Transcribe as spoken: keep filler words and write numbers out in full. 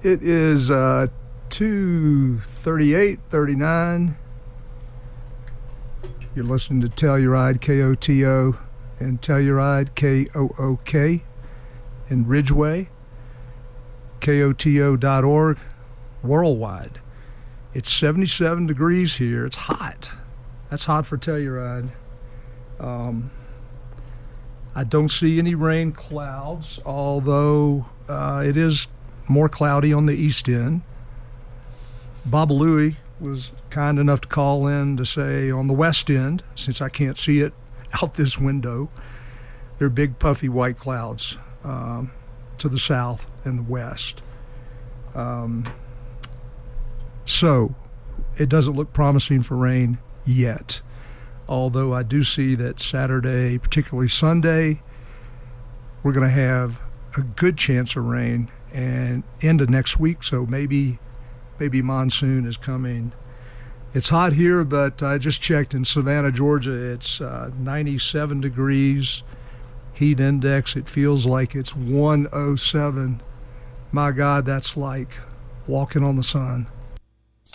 It is uh, two thirty-eight thirty-nine. You're listening to Telluride, K O T O, and Telluride, K O O K, in Ridgeway, K O T O dot org, worldwide. It's seventy-seven degrees here. It's hot. That's hot for Telluride. Um, I don't see any rain clouds, although uh, it is more cloudy on the east end. Babalui was kind enough to call in to say on the west end, since I can't see it out this window, there are big puffy white clouds um, to the south and the west. Um, so it doesn't look promising for rain yet, although I do see that Saturday, particularly Sunday, we're going to have a good chance of rain and into next week, so maybe maybe monsoon is coming. It's hot here, but I just checked in Savannah, Georgia. It's uh, ninety-seven degrees. Heat index, it feels like it's one oh seven. My God, that's like walking on the sun.